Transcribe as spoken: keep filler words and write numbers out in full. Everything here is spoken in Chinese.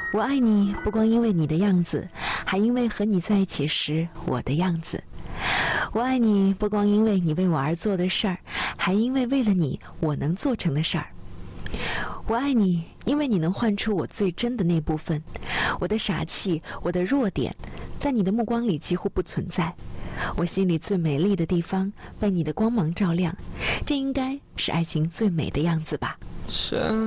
我爱你，不光因为你的样子，还因为和你在一起时我的样子。我爱你，不光因为你为我而做的事儿，还因为为了你我能做成的事儿。我爱你，因为你能唤出我最真的那部分，我的傻气，我的弱点，在你的目光里几乎不存在。我心里最美丽的地方被你的光芒照亮，这应该是爱情最美的样子吧。 深